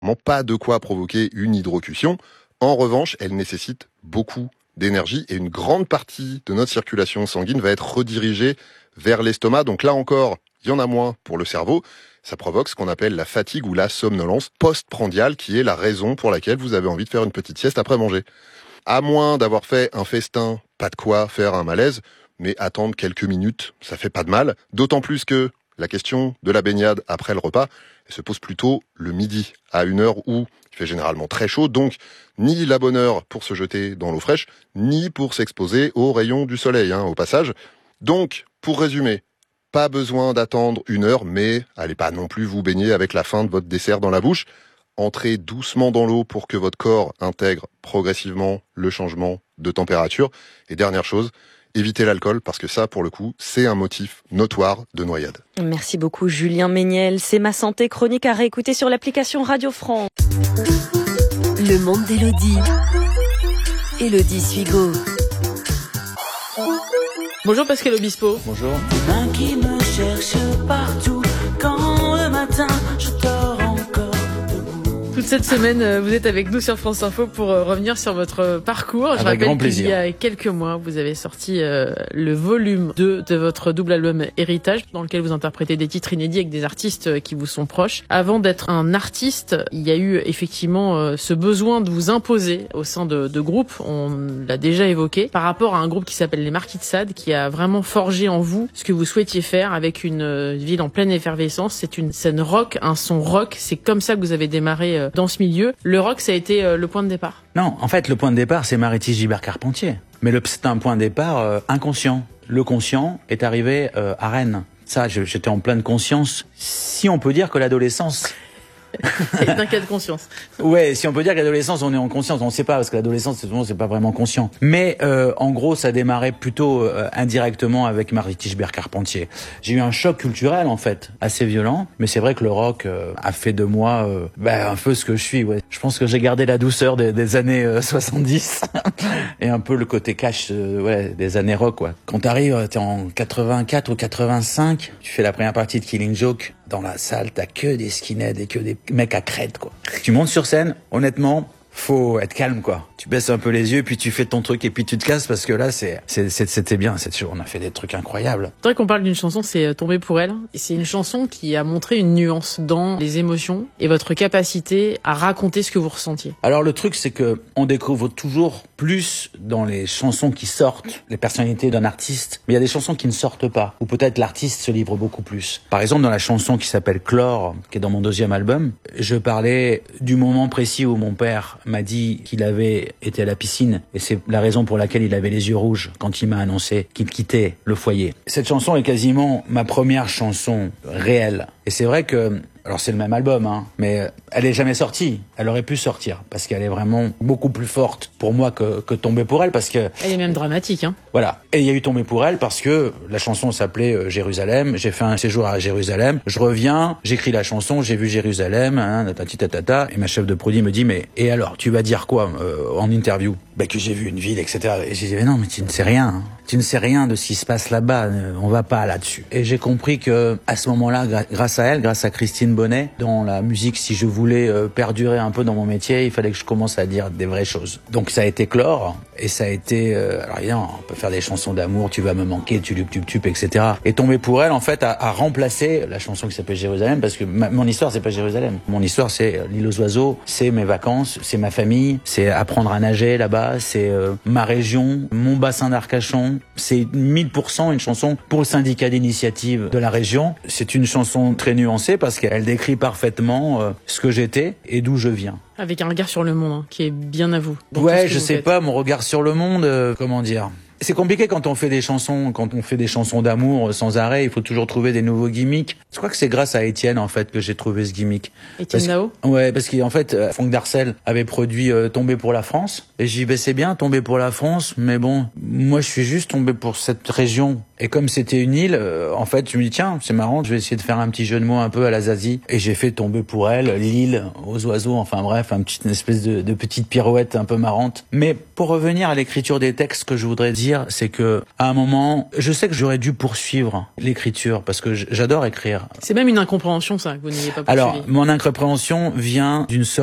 pas de quoi provoquer une hydrocution. En revanche, elle nécessite beaucoup d'énergie et une grande partie de notre circulation sanguine va être redirigée vers l'estomac. Donc là encore, il y en a moins pour le cerveau. Ça provoque ce qu'on appelle la fatigue ou la somnolence postprandiale, qui est la raison pour laquelle vous avez envie de faire une petite sieste après manger. À moins d'avoir fait un festin, pas de quoi faire un malaise, mais attendre quelques minutes, ça fait pas de mal. D'autant plus que la question de la baignade après le repas, elle se pose plutôt le midi, à une heure où il fait généralement très chaud, donc ni la bonne heure pour se jeter dans l'eau fraîche, ni pour s'exposer aux rayons du soleil, au passage. Donc, pour résumer, pas besoin d'attendre une heure, mais allez pas non plus vous baigner avec la fin de votre dessert dans la bouche. Entrez doucement dans l'eau pour que votre corps intègre progressivement le changement de température. Et dernière chose, évitez l'alcool, parce que ça, pour le coup, c'est un motif notoire de noyade. Merci beaucoup Julien Méniel. C'est Ma Santé, chronique à réécouter sur l'application Radio France. Le monde d'Élodie. Élodie Suigo. Bonjour Pascal Obispo. Bonjour. Main qui me cherche partout quand le matin je dors encore debout. Toute cette semaine, vous êtes avec nous sur France Info pour revenir sur votre parcours. Je rappelle qu'il y a quelques mois, vous avez sorti le volume 2 de votre double album Héritage, dans lequel vous interprétez des titres inédits avec des artistes qui vous sont proches. Avant d'être un artiste, il y a eu effectivement ce besoin de vous imposer au sein de groupes, on l'a déjà évoqué, par rapport à un groupe qui s'appelle les Marquis de Sade, qui a vraiment forgé en vous ce que vous souhaitiez faire avec une ville en pleine effervescence. C'est une scène rock, un son rock. C'est comme ça que vous avez démarré dans ce milieu. Le rock, ça a été le point de départ? Non, en fait, le point de départ, c'est Maritis Gilbert Carpentier. Mais c'est un point de départ inconscient. Le conscient est arrivé à Rennes. Ça, j'étais en pleine conscience. Si on peut dire que l'adolescence... C'est un cas de conscience. Ouais, si on peut dire que l'adolescence, on est en conscience. On ne sait pas, parce que l'adolescence, c'est pas vraiment conscient. Mais en gros, ça démarrait plutôt indirectement avec Maritis Gilbert Carpentier. J'ai eu un choc culturel, en fait, assez violent. Mais c'est vrai que le rock a fait de moi un peu ce que je suis. Ouais. Je pense que j'ai gardé la douceur des années 70 et un peu le côté cash des années rock. Ouais. Quand t'arrives, t'es en 84 ou 85, tu fais la première partie de Killing Joke. Dans la salle, t'as que des skinheads et que des mecs à crête, quoi. Tu montes sur scène, honnêtement, faut être calme, quoi. Tu baisses un peu les yeux, puis tu fais ton truc et puis tu te casses parce que là, c'était bien cette show. On a fait des trucs incroyables. C'est vrai qu'on parle d'une chanson, c'est Tombé pour elle. Et c'est une chanson qui a montré une nuance dans les émotions et votre capacité à raconter ce que vous ressentiez. Alors le truc, c'est que on découvre toujours plus dans les chansons qui sortent les personnalités d'un artiste, mais il y a des chansons qui ne sortent pas, ou peut-être l'artiste se livre beaucoup plus. Par exemple, dans la chanson qui s'appelle Chlore, qui est dans mon deuxième album, je parlais du moment précis où mon père m'a dit qu'il avait été à la piscine et c'est la raison pour laquelle il avait les yeux rouges quand il m'a annoncé qu'il quittait le foyer. Cette chanson est quasiment ma première chanson réelle. Et c'est vrai que, alors c'est le même album, mais elle est jamais sortie. Elle aurait pu sortir parce qu'elle est vraiment beaucoup plus forte pour moi que Tomber pour elle, parce que... Elle est même dramatique, Voilà. Et il y a eu Tomber pour elle parce que la chanson s'appelait Jérusalem. J'ai fait un séjour à Jérusalem. Je reviens, j'écris la chanson, j'ai vu Jérusalem, et ma chef de produit me dit, mais, et alors, tu vas dire quoi, en interview? Que j'ai vu une ville, etc. Et j'ai dit, mais non, mais tu ne sais rien. Tu ne sais rien de ce qui se passe là-bas. On va pas là-dessus. Et j'ai compris que, à ce moment-là, grâce à elle, grâce à Christine Bonnet, dans la musique, si je voulais perdurer un peu dans mon métier, il fallait que je commence à dire des vraies choses. Donc ça a été Chlore, et ça a été... alors évidemment, on peut faire des chansons d'amour, tu vas me manquer, tu tup, etc. Et Tomber pour elle, en fait, a remplacé la chanson qui s'appelle Jérusalem, parce que mon histoire, c'est pas Jérusalem. Mon histoire, c'est l'île aux oiseaux, c'est mes vacances, c'est ma famille, c'est apprendre à nager là-bas, c'est ma région, mon bassin d'Arcachon. C'est 1000% une chanson pour le syndicat d'initiative de la région. C'est une chanson très nuancée parce qu'elle décrit parfaitement ce que j'étais et d'où je viens. Avec un regard sur le monde qui est bien à vous. Ouais, je sais pas, mon regard sur le monde, comment dire. C'est compliqué quand on fait des chansons d'amour sans arrêt, il faut toujours trouver des nouveaux gimmicks. Je crois que c'est grâce à Étienne, en fait, que j'ai trouvé ce gimmick. Étienne Dao? Ouais, parce qu'en fait, Franck Darcel avait produit Tomber pour la France. Et j'ai dit, c'est bien, Tomber pour la France, mais bon, moi je suis juste tombé pour cette région. Et comme c'était une île, en fait, je me dis, tiens, c'est marrant, je vais essayer de faire un petit jeu de mots un peu à la Zazie. Et j'ai fait Tomber pour elle, l'île, aux oiseaux, enfin bref, une espèce de petite pirouette un peu marrante. Mais pour revenir à l'écriture des textes, que je voudrais dire, dire, c'est que à un moment, je sais que j'aurais dû poursuivre l'écriture parce que j'adore écrire. C'est même une incompréhension, ça, que vous n'ayez pas poursuivi. Alors, mon incompréhension vient d'une sorte